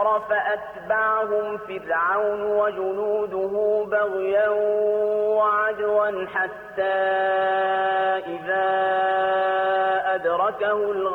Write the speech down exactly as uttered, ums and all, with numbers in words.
كفر فأتبعهم فرعون وجنوده بغيا وعدوا حتى إذا أدركه الغرق